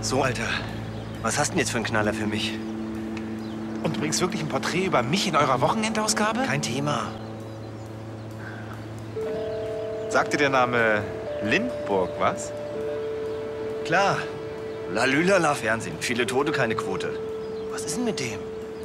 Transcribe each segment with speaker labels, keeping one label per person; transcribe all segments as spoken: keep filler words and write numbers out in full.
Speaker 1: So, Alter. Was hast du denn jetzt für einen Knaller für mich?
Speaker 2: Und du bringst wirklich ein Porträt über mich in eurer Wochenendausgabe?
Speaker 1: Kein Thema.
Speaker 2: Sagt dir der Name Lindburg was?
Speaker 1: Klar. Lalülala Fernsehen. Viele Tote, keine Quote. Was ist denn mit dem?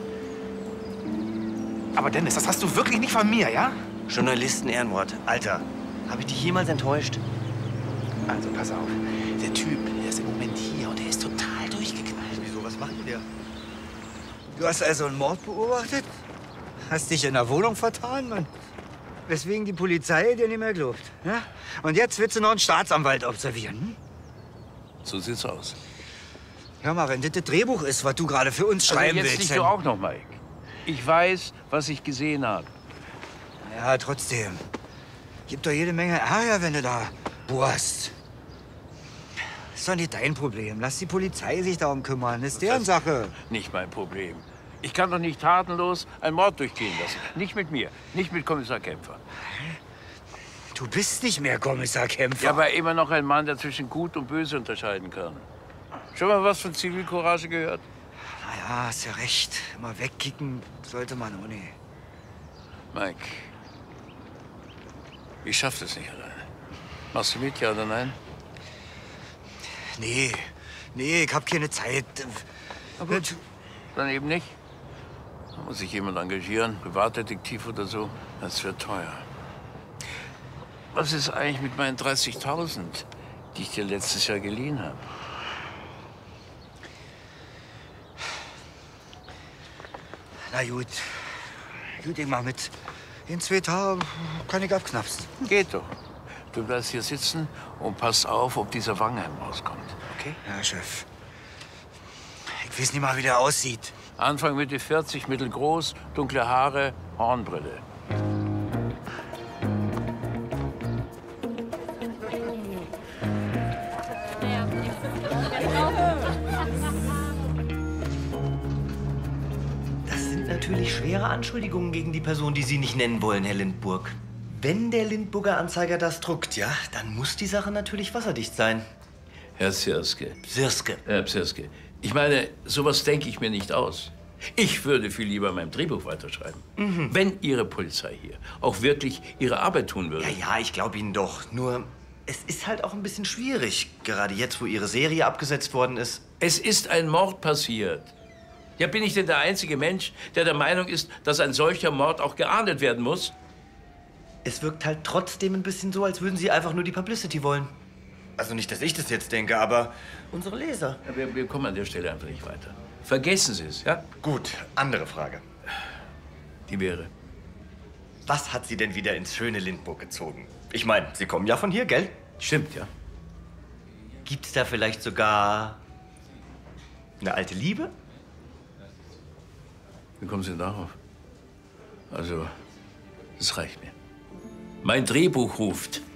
Speaker 2: Aber Dennis, das hast du wirklich nicht von mir, ja?
Speaker 1: Journalisten-Ehrenwort. Alter, habe ich dich jemals enttäuscht?
Speaker 2: Also, pass auf. Der Typ, der ist im Moment hier und der ist total durchgeknallt.
Speaker 1: Wieso, was macht denn der?
Speaker 3: Du hast also einen Mord beobachtet? Hast dich in der Wohnung vertan, Mann? Weswegen die Polizei dir nicht mehr glaubt. Ja? Und jetzt willst du noch einen Staatsanwalt observieren. Hm?
Speaker 4: So sieht's aus.
Speaker 3: Hör mal, wenn das das Drehbuch ist, was du gerade für uns schreiben
Speaker 4: also jetzt
Speaker 3: willst.
Speaker 4: nicht du auch noch, Mike. Ich weiß, was ich gesehen habe.
Speaker 3: Ja, trotzdem. Gibt doch jede Menge Ärger, wenn du da bohrst. Ist doch nicht dein Problem. Lass die Polizei sich darum kümmern. Das ist deren Sache.
Speaker 4: Nicht mein Problem. Ich kann doch nicht tatenlos einen Mord durchgehen lassen. Nicht mit mir. Nicht mit Kommissar Kämpfer.
Speaker 3: Du bist nicht mehr Kommissar Kämpfer.
Speaker 4: Ja, aber immer noch ein Mann, der zwischen Gut und Böse unterscheiden kann. Schon mal was von Zivilcourage gehört?
Speaker 3: Na ja, hast ja recht. Immer wegkicken sollte man auch nicht.
Speaker 4: Mike, ich schaff das nicht alleine. Machst du mit, ja oder nein?
Speaker 3: Nee, nee, ich hab keine Zeit.
Speaker 4: Na gut, dann eben nicht. Da muss sich jemand engagieren, Privatdetektiv oder so. Das wird teuer. Was ist eigentlich mit meinen dreißigtausend, die ich dir letztes Jahr geliehen habe?
Speaker 3: Na gut. Gut, ich mach mit. In zwei Tagen kann ich abknapsen.
Speaker 4: Geht doch. Du bleibst hier sitzen und passt auf, ob dieser Wangenheim rauskommt. Okay?
Speaker 3: Ja, Chef. Ich weiß nicht mal, wie der aussieht.
Speaker 4: Anfang Mitte vierzig, mittelgroß, dunkle Haare, Hornbrille.
Speaker 1: Das sind natürlich schwere Anschuldigungen gegen die Person, die Sie nicht nennen wollen, Herr Lindburg. Wenn der Lindburger Anzeiger das druckt, ja, dann muss die Sache natürlich wasserdicht sein.
Speaker 4: Herr Sirske.
Speaker 1: Sirske.
Speaker 4: Herr Sirske. Ich meine, sowas denke ich mir nicht aus. Ich würde viel lieber mein Drehbuch weiterschreiben. Mhm. Wenn Ihre Polizei hier auch wirklich ihre Arbeit tun würde.
Speaker 1: Ja, ja, ich glaube Ihnen doch. Nur, es ist halt auch ein bisschen schwierig. Gerade jetzt, wo Ihre Serie abgesetzt worden ist.
Speaker 4: Es ist ein Mord passiert. Ja, bin ich denn der einzige Mensch, der der Meinung ist, dass ein solcher Mord auch geahndet werden muss?
Speaker 1: Es wirkt halt trotzdem ein bisschen so, als würden Sie einfach nur die Publicity wollen. Also nicht, dass ich das jetzt denke, aber unsere Leser.
Speaker 4: Ja, wir, wir kommen an der Stelle einfach nicht weiter. Vergessen Sie es, ja?
Speaker 1: Gut, andere Frage.
Speaker 4: Die wäre?
Speaker 1: Was hat Sie denn wieder ins schöne Lindburg gezogen? Ich meine, Sie kommen ja von hier, gell?
Speaker 4: Stimmt, ja.
Speaker 1: Gibt's da vielleicht sogar eine alte Liebe?
Speaker 4: Wie kommen Sie denn darauf? Also, das reicht mir. Mein Drehbuch ruft.